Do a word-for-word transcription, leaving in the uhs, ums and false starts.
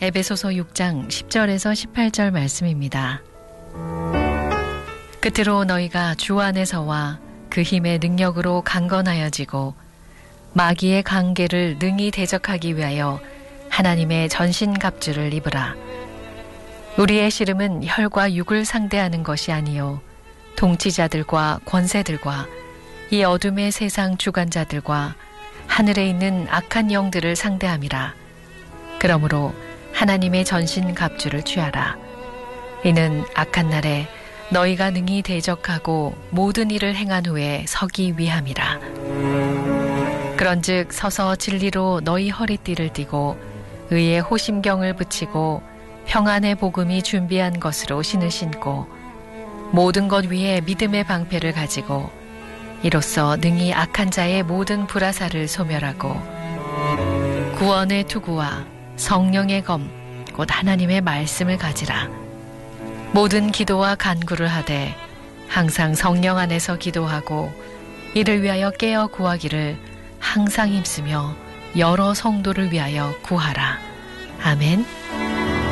에베소서 육 장 십 절에서 십팔 절 말씀입니다. 끝으로 너희가 주 안에서와 그 힘의 능력으로 강건하여지고 마귀의 관계를 능히 대적하기 위하여 하나님의 전신갑주를 입으라. 우리의 씨름은 혈과 육을 상대하는 것이 아니요 통치자들과 권세들과 이 어둠의 세상 주관자들과 하늘에 있는 악한 영들을 상대함이라. 그러므로 하나님의 전신갑주를 취하라. 이는 악한 날에 너희가 능히 대적하고 모든 일을 행한 후에 서기 위함이라. 그런즉 서서 진리로 너희 허리띠를 띠고 의의 호심경을 붙이고 평안의 복음이 준비한 것으로 신을 신고 모든 것 위에 믿음의 방패를 가지고 이로써 능히 악한 자의 모든 불화살을 소멸하고 구원의 투구와 성령의 검 곧 하나님의 말씀을 가지라. 모든 기도와 간구를 하되 항상 성령 안에서 기도하고 이를 위하여 깨어 구하기를 항상 힘쓰며 여러 성도를 위하여 구하라. 아멘.